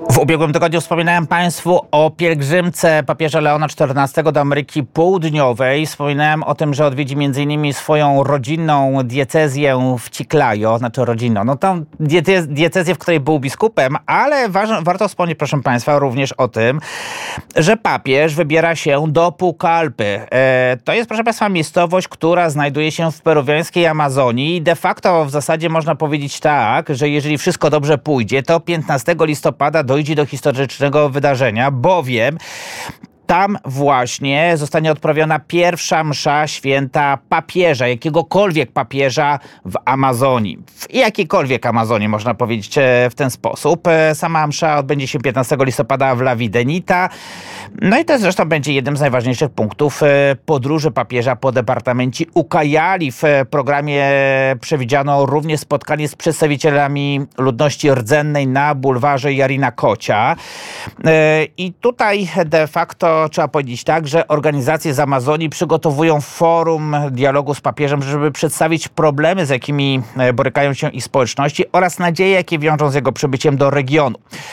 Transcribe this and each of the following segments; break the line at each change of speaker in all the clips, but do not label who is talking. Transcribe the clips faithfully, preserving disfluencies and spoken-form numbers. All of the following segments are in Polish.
W ubiegłym tygodniu wspominałem Państwu o pielgrzymce papieża Leona czternastego do Ameryki Południowej. Wspominałem o tym, że odwiedzi między innymi swoją rodzinną diecezję w Chiclayo, znaczy rodzinną, no tą diecezję, w której był biskupem, ale wa- warto wspomnieć, proszę Państwa, również o tym, że papież wybiera się do Pucallpy. E, to jest, proszę Państwa, miejscowość, która znajduje się w peruwiańskiej Amazonii i de facto w zasadzie można powiedzieć tak, że jeżeli wszystko dobrze pójdzie, to piętnastego listopada dojdzie do historycznego wydarzenia, bowiem tam właśnie zostanie odprawiona pierwsza msza święta papieża, jakiegokolwiek papieża w Amazonii. W jakiejkolwiek Amazonii, można powiedzieć w ten sposób. Sama msza odbędzie się piętnastego listopada w La Videnita. No i to zresztą będzie jednym z najważniejszych punktów podróży papieża po departamencie Ucayali. W programie przewidziano również spotkanie z przedstawicielami ludności rdzennej na bulwarze Yarinacocha. I tutaj de facto trzeba powiedzieć tak, że organizacje z Amazonii przygotowują forum dialogu z papieżem, żeby przedstawić problemy, z jakimi borykają się ich społeczności oraz nadzieje, jakie wiążą z jego przybyciem do regionu.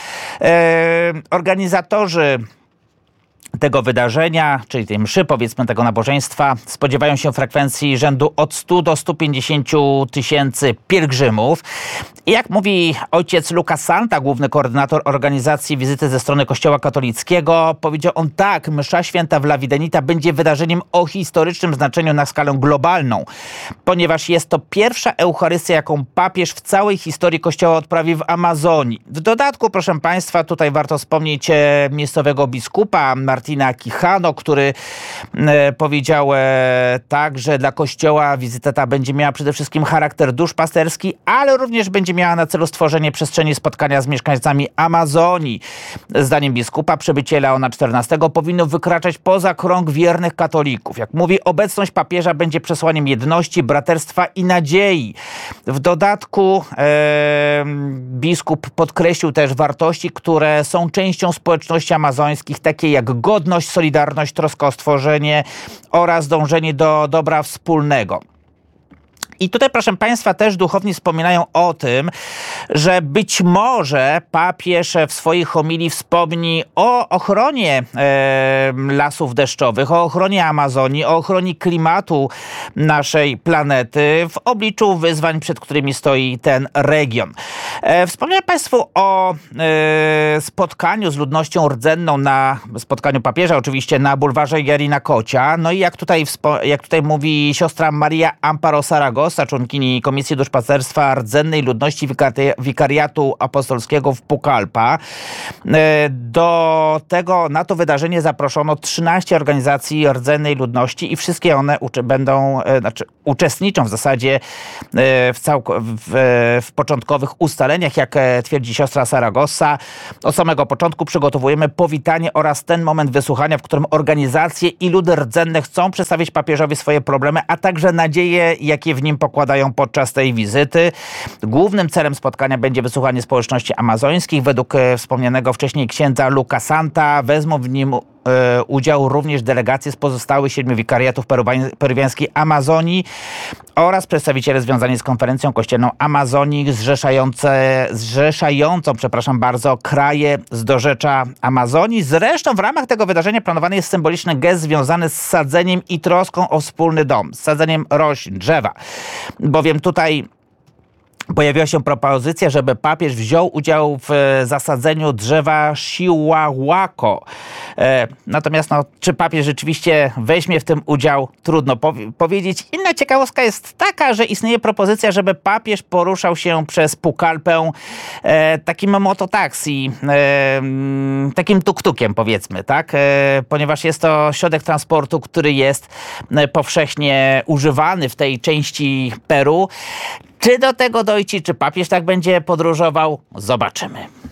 E, organizatorzy tego wydarzenia, czyli tej mszy, powiedzmy tego nabożeństwa, spodziewają się frekwencji rzędu od stu do stu pięćdziesięciu tysięcy pielgrzymów. I jak mówi ojciec Lucas Santa, główny koordynator organizacji wizyty ze strony Kościoła katolickiego, powiedział on tak: msza święta w La Videnita będzie wydarzeniem o historycznym znaczeniu na skalę globalną, ponieważ jest to pierwsza Eucharystia, jaką papież w całej historii Kościoła odprawi w Amazonii. W dodatku, proszę Państwa, tutaj warto wspomnieć e, miejscowego biskupa Martina Quijano, który e, powiedział e, tak, że dla Kościoła wizyta ta będzie miała przede wszystkim charakter duszpasterski, ale również będzie miała na celu stworzenie przestrzeni spotkania z mieszkańcami Amazonii. Zdaniem biskupa przybycie Leona czternastego powinno wykraczać poza krąg wiernych katolików. Jak mówi, obecność papieża będzie przesłaniem jedności, braterstwa i nadziei. W dodatku e, biskup podkreślił też wartości, które są częścią społeczności amazońskich, takie jak godność, solidarność, troska o stworzenie oraz dążenie do dobra wspólnego. I tutaj, proszę Państwa, też duchowni wspominają o tym, że być może papież w swojej homilii wspomni o ochronie e, lasów deszczowych, o ochronie Amazonii, o ochronie klimatu naszej planety w obliczu wyzwań, przed którymi stoi ten region. E, wspomniałem Państwu o e, spotkaniu z ludnością rdzenną, na spotkaniu papieża oczywiście na bulwarze Yarinacocha. No i jak tutaj, jak tutaj mówi siostra Maria Amparo Saragossa, członkini Komisji Duszpasterstwa Rdzennej Ludności Wikariatu Apostolskiego w Pucallpa. Do tego, na to wydarzenie zaproszono trzynaście organizacji rdzennej ludności i wszystkie one uczy, będą, znaczy uczestniczą w zasadzie w, całk- w, w początkowych ustaleniach, jak twierdzi siostra Saragossa. Od samego początku przygotowujemy powitanie oraz ten moment wysłuchania, w którym organizacje i ludy rdzenne chcą przedstawić papieżowi swoje problemy, a także nadzieje, jakie w nim pokładają podczas tej wizyty. Głównym celem spotkania będzie wysłuchanie społeczności amazońskich. Według e, wspomnianego wcześniej księdza Lucas Santa wezmą w nim e, udział również delegacje z pozostałych siedmiu wikariatów peruwań, peruwiańskiej Amazonii oraz przedstawiciele związani z konferencją kościelną Amazonii zrzeszające, zrzeszającą, przepraszam bardzo, kraje z dorzecza Amazonii. Zresztą w ramach tego wydarzenia planowany jest symboliczny gest związany z sadzeniem i troską o wspólny dom, z sadzeniem roślin, drzewa. Bowiem tutaj pojawiła się propozycja, żeby papież wziął udział w zasadzeniu drzewa Chihuahuaco. E, natomiast no, czy papież rzeczywiście weźmie w tym udział, trudno powie- powiedzieć. Inna ciekawostka jest taka, że istnieje propozycja, żeby papież poruszał się przez Pucallpę e, takim mototaksi, e, takim tuk-tukiem, powiedzmy, tak? E, ponieważ jest to środek transportu, który jest powszechnie używany w tej części Peru. Czy do tego dojdzie, czy papież tak będzie podróżował? Zobaczymy.